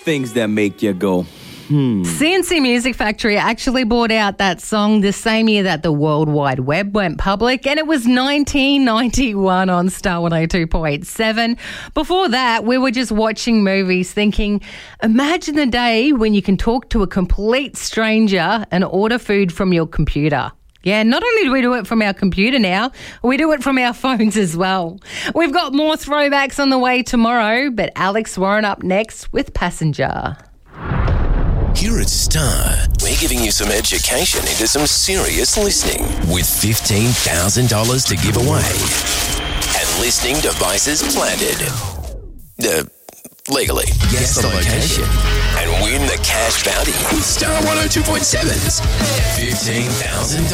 things that make you go, CNC Music Factory actually brought out that song the same year that the World Wide Web went public, and it was 1991 on Star 102.7. Before that, we were just watching movies thinking, imagine the day when you can talk to a complete stranger and order food from your computer. Yeah, not only do we do it from our computer now, we do it from our phones as well. We've got more throwbacks on the way tomorrow, but Alex Warren up next with Passenger. Here at Star, we're giving you some education into some serious listening with $15,000 to give away and listening devices planted. Legally. Guess the location and win the cash bounty. Star 102.7's $15,000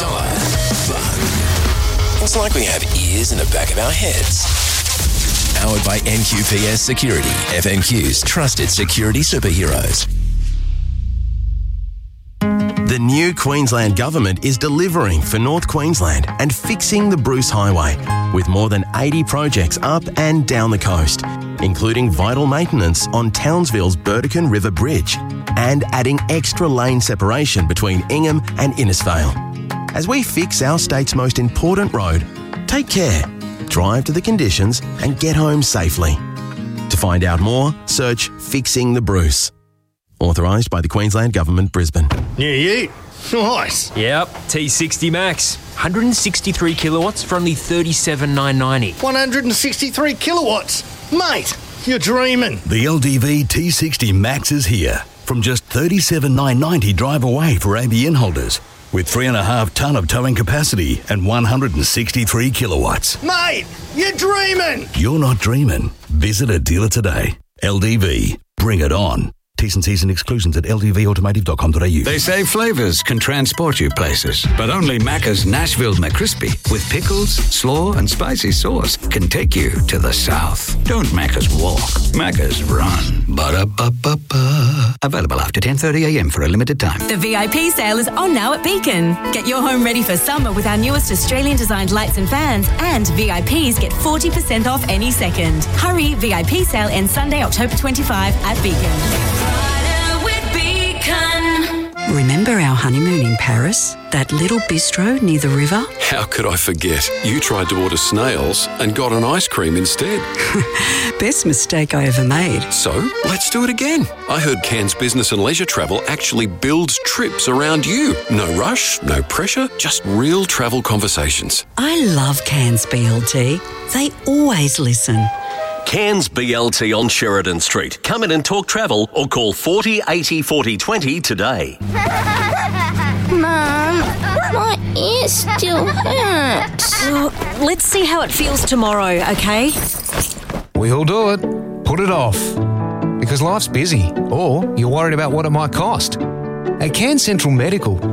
fun. It's like we have ears in the back of our heads. Powered by NQPS Security, FNQ's trusted security superheroes. The new Queensland Government is delivering for North Queensland and fixing the Bruce Highway with more than 80 projects up and down the coast, including vital maintenance on Townsville's Burdekin River Bridge and adding extra lane separation between Ingham and Innisfail. As we fix our state's most important road, take care, drive to the conditions and get home safely. To find out more, search Fixing the Bruce. Authorised by the Queensland Government, Brisbane. New Ute. Nice. Yep, T60 Max. 163 kilowatts for only $37,990. 163 kilowatts. Mate, you're dreaming. The LDV T60 Max is here. From just $37,990 drive away for ABN holders. With 3.5 tonne of towing capacity and 163 kilowatts. Mate, you're dreaming. You're not dreaming. Visit a dealer today. LDV. Bring it on. T's and C's and exclusions at ldvautomotive.com.au. They say flavours can transport you places, but only Macca's Nashville McCrispy with pickles, slaw and spicy sauce can take you to the south. Don't Macca's walk, Macca's run. Ba-da-ba-ba-ba. Available after 10:30am for a limited time. The VIP sale is on now at Beacon. Get your home ready for summer with our newest Australian-designed lights and fans, and VIPs get 40% off any second. Hurry, VIP sale ends Sunday, October 25 at Beacon. Remember our honeymoon in Paris? That little bistro near the river? How could I forget? You tried to order snails and got an ice cream instead. Best mistake I ever made. So, let's do it again. I heard Cairns Business and Leisure Travel actually builds trips around you. No rush, no pressure, just real travel conversations. I love Cairns BLT. They always listen. Cairns BLT on Sheridan Street. Come in and talk travel or call 40 80 40 20 today. Mum, my ear still hurts. Let's see how it feels tomorrow, okay? We'll do it. Put it off. Because life's busy, or you're worried about what it might cost. At Cairns Central Medical,